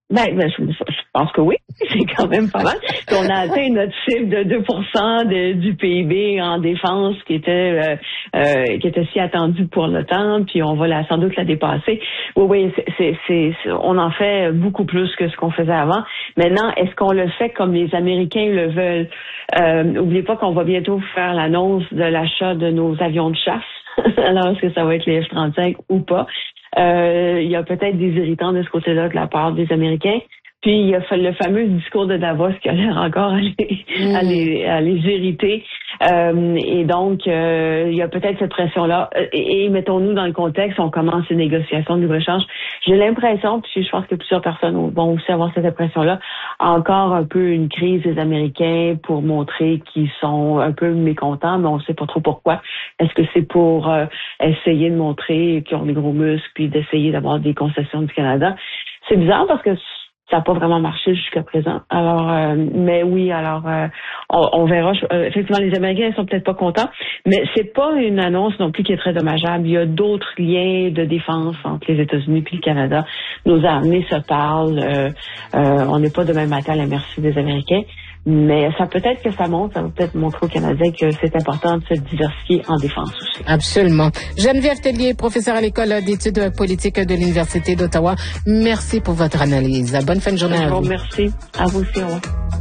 Je pense que oui, c'est quand même pas mal. On a atteint notre cible de 2% du PIB en défense qui était si attendue pour l'OTAN, puis on va sans doute la dépasser. Oui, on en fait beaucoup plus que ce qu'on faisait avant. Maintenant, est-ce qu'on le fait comme les Américains le veulent? N'oubliez pas qu'on va bientôt faire l'annonce de l'achat de nos avions de chasse. Alors, est-ce que ça va être les F-35 ou pas? Il y a peut-être des irritants de ce côté-là de la part des Américains. Puis il y a le fameux discours de Davos qui a l'air encore à les irriter. Et donc, il y a peut-être cette pression-là. Et mettons-nous dans le contexte, on commence les négociations de libre-échange. J'ai l'impression, puis je pense que plusieurs personnes vont aussi avoir cette impression-là, encore un peu une crise des Américains pour montrer qu'ils sont un peu mécontents, mais on ne sait pas trop pourquoi. Est-ce que c'est pour essayer de montrer qu'ils ont des gros muscles, puis d'essayer d'avoir des concessions du Canada? C'est bizarre parce que ça n'a pas vraiment marché jusqu'à présent. Alors, mais oui, on verra. Effectivement, les Américains sont peut-être pas contents, mais c'est pas une annonce non plus qui est très dommageable. Il y a d'autres liens de défense entre les États-Unis et le Canada. Nos armées se parlent. On n'est pas de même matin à la merci des Américains. Mais ça peut-être que ça va peut-être montrer aux Canadiens que c'est important de se diversifier en défense aussi. Absolument. Geneviève Tellier, professeure à l'École d'études politiques de l'Université d'Ottawa. Merci pour votre analyse. Bonne fin de journée à vous. Merci. À vous aussi. Au revoir.